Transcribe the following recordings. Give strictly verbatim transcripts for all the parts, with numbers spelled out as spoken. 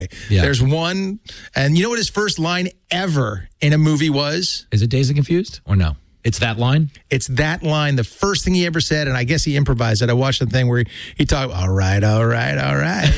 Yeah. There's one, and you know what his first line ever in a movie was? Is it Dazed and Confused or no? It's that line? It's that line, the first thing he ever said, and I guess he improvised it. I watched the thing where he, he talked, all right, all right, all right.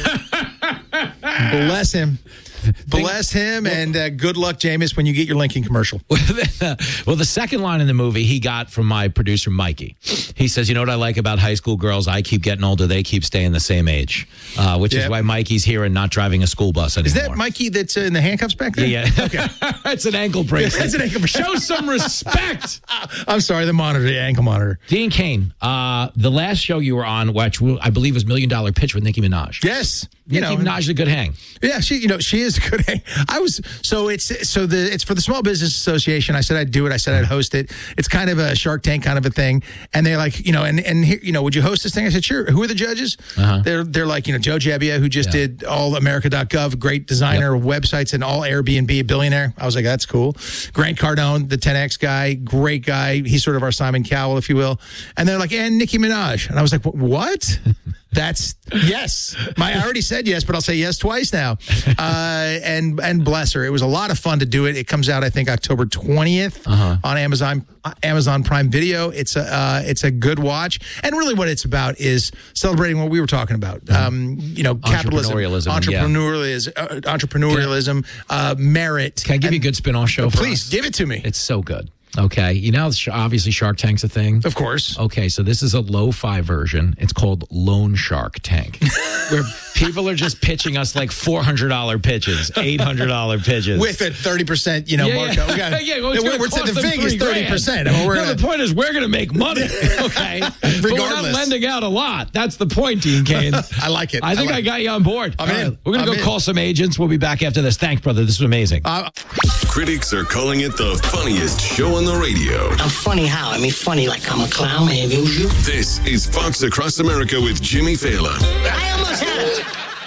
Bless him. Bless him, and uh, good luck, Jameis, when you get your Lincoln commercial. Well, the second line in the movie he got from my producer, Mikey. He says, you know what I like about high school girls? I keep getting older. They keep staying the same age, uh, which Yep. is why Mikey's here and not driving a school bus anymore. Is that Mikey that's uh, in the handcuffs back there? Yeah, yeah. Okay. It's an ankle bracelet. That's an ankle bracelet. Show some respect. I'm sorry, the monitor, the ankle monitor. Dean Cain, uh, the last show you were on, which I believe was Million Dollar Pitch with Nicki Minaj. Yes. You Nicki know, Minaj is a good hang. Yeah, she, you know, she is a good hang. I was, so it's, so the, it's for the Small Business Association. I said I'd do it. I said I'd host it. It's kind of a Shark Tank kind of a thing. And they're like, you know, and, and here, you know, would you host this thing? I said, sure. Who are the judges? Uh-huh. They're, they're like, you know, Joe Gebbia, who just yeah. did all America dot gov, great designer of websites, and all Airbnb, a billionaire. I was like, that's cool. Grant Cardone, the ten X guy, great guy. He's sort of our Simon Cowell, if you will. And they're like, and Nicki Minaj. And I was like, what? That's yes. My, I already said yes, but I'll say yes twice now. Uh, and and bless her. It was a lot of fun to do it. It comes out, I think, October twentieth uh-huh. on Amazon Amazon Prime Video. It's a uh, it's a good watch. And really, what it's about is celebrating what we were talking about. Um, you know, capitalism, entrepreneurialism, entrepreneurialism, yeah. uh, entrepreneurialism, uh, merit. Can I give and, you a good spin-off show? For Please us? give it to me. It's so good. Okay. You know, obviously Shark Tank's a thing. Of course. Okay. So this is a lo-fi version. It's called Loan Shark Tank, where people are just pitching us like four hundred dollars pitches, eight hundred dollars pitches. With a thirty percent, you know, yeah, markup. Yeah. We got, yeah, well, we're, we're the thing is thirty percent. I mean, we're no, gonna, the point is we're going to make money. Okay. Regardless. But we're not lending out a lot. That's the point, Dean Cain. I like it. I think I, like I got you on board. I'm in. Right. We're going to go in. call some agents. We'll be back after this. Thanks, brother. This was amazing. Uh, Critics are calling it the funniest show on the radio. I'm funny how? I mean funny like I'm a clown and amuse you. This is Fox Across America with Jimmy Fallon. I almost had it.